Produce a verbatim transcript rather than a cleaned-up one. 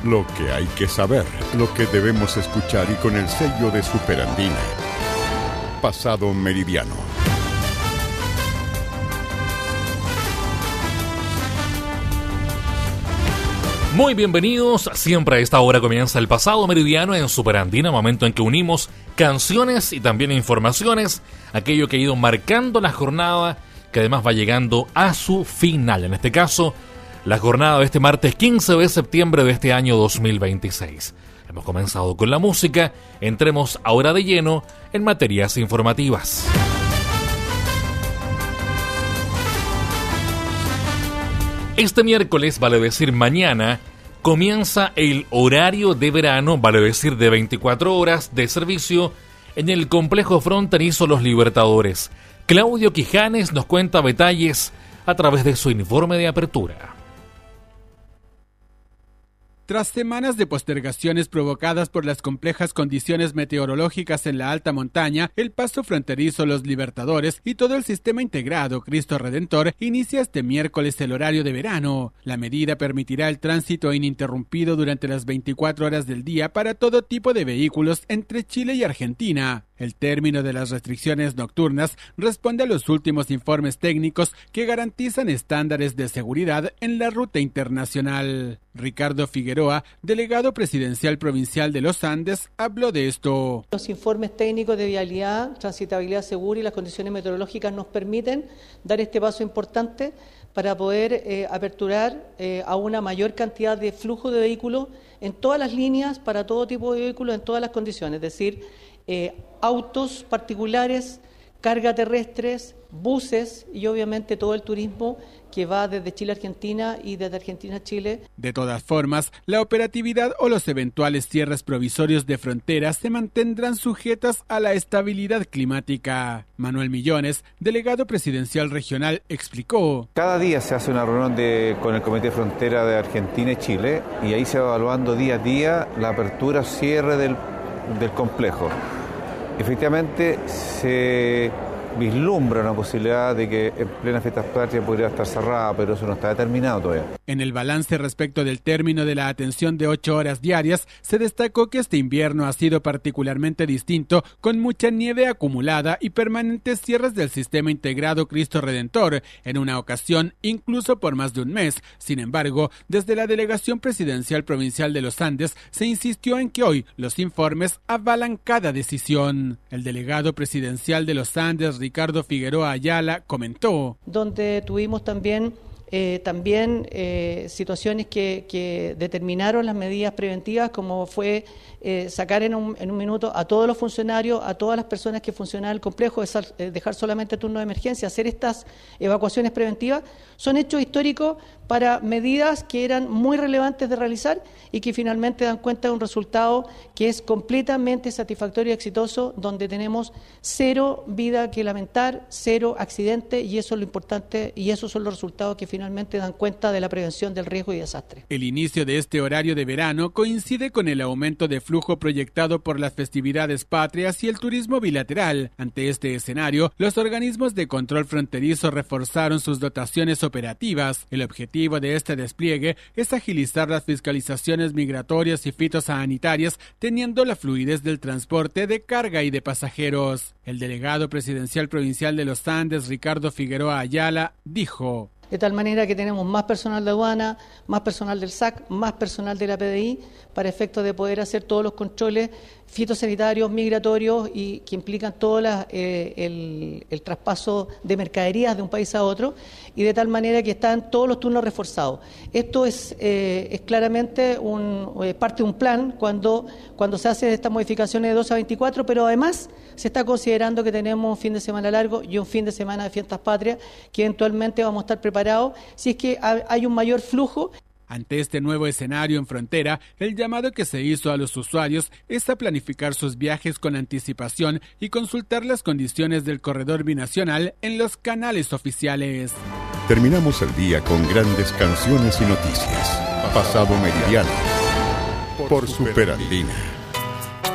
Lo que hay que saber, lo que debemos escuchar y con el sello de Superandina. Pasado Meridiano. Muy bienvenidos, siempre a esta hora comienza el Pasado Meridiano en Superandina, momento en que unimos canciones y también informaciones, aquello que ha ido marcando la jornada, que además va llegando a su final, en este caso, la jornada de este martes quince de septiembre de este año dos mil veintiséis. Hemos comenzado con la música, entremos ahora de lleno en materias informativas. Este miércoles, vale decir mañana, comienza el horario de verano, vale decir de veinticuatro horas de servicio en el complejo fronterizo Los Libertadores. Claudio Quijanes nos cuenta detalles a través de su informe de apertura. Tras semanas de postergaciones provocadas por las complejas condiciones meteorológicas en la alta montaña, el paso fronterizo Los Libertadores y todo el sistema integrado Cristo Redentor inicia este miércoles el horario de verano. La medida permitirá el tránsito ininterrumpido durante las veinticuatro horas del día para todo tipo de vehículos entre Chile y Argentina. El término de las restricciones nocturnas responde a los últimos informes técnicos que garantizan estándares de seguridad en la ruta internacional. Ricardo Figueroa, delegado presidencial provincial de los Andes, habló de esto. Los informes técnicos de vialidad, transitabilidad segura y las condiciones meteorológicas nos permiten dar este paso importante para poder eh, aperturar eh, a una mayor cantidad de flujo de vehículos en todas las líneas, para todo tipo de vehículos, en todas las condiciones, es decir, eh, autos particulares, carga terrestres, buses y obviamente todo el turismo que va desde Chile a Argentina y desde Argentina a Chile. De todas formas, la operatividad o los eventuales cierres provisorios de fronteras se mantendrán sujetas a la estabilidad climática. Manuel Millones, delegado presidencial regional, explicó. Cada día se hace una reunión de, con el Comité de Frontera de Argentina y Chile y ahí se va evaluando día a día la apertura o cierre del, del complejo. Efectivamente, se vislumbra una posibilidad de que en plena fiestas patrias podría estar cerrada, pero eso no está determinado todavía. En el balance respecto del término de la atención de ocho horas diarias, se destacó que este invierno ha sido particularmente distinto, con mucha nieve acumulada y permanentes cierres del sistema integrado Cristo Redentor, en una ocasión incluso por más de un mes. Sin embargo, desde la Delegación Presidencial Provincial de los Andes se insistió en que hoy los informes avalan cada decisión. El delegado presidencial de los Andes, Ricardo Figueroa Ayala, comentó. Donde tuvimos también, eh, también eh, situaciones que, que determinaron las medidas preventivas, como fue eh, sacar en un, en un minuto a todos los funcionarios, a todas las personas que funcionaban el complejo, dejar solamente turno de emergencia, hacer estas evacuaciones preventivas. Son hechos históricos para medidas que eran muy relevantes de realizar y que finalmente dan cuenta de un resultado que es completamente satisfactorio y exitoso, donde tenemos cero vida que lamentar, cero accidente, y eso es lo importante y esos son los resultados que finalmente dan cuenta de la prevención del riesgo y desastre. El inicio de este horario de verano coincide con el aumento de flujo proyectado por las festividades patrias y el turismo bilateral. Ante este escenario, los organismos de control fronterizo reforzaron sus dotaciones operativas. El objetivo de este despliegue es agilizar las fiscalizaciones migratorias y fitosanitarias, teniendo la fluidez del transporte de carga y de pasajeros. El delegado presidencial provincial de los Andes, Ricardo Figueroa Ayala, dijo: de tal manera que tenemos más personal de aduana, más personal del S A C, más personal de la P D I, para efectos de poder hacer todos los controles fitosanitarios, migratorios y que implican todo la, eh, el, el traspaso de mercaderías de un país a otro, y de tal manera que están todos los turnos reforzados. Esto es, eh, es claramente un, eh, parte de un plan cuando, cuando se hacen estas modificaciones de doce a veinticuatro, pero además se está considerando que tenemos un fin de semana largo y un fin de semana de fiestas patrias que eventualmente vamos a estar preparados si es que hay un mayor flujo. Ante este nuevo escenario en frontera, el llamado que se hizo a los usuarios es a planificar sus viajes con anticipación y consultar las condiciones del corredor binacional en los canales oficiales. Terminamos el día con grandes canciones y noticias. Pasado Meridiano por Superandina.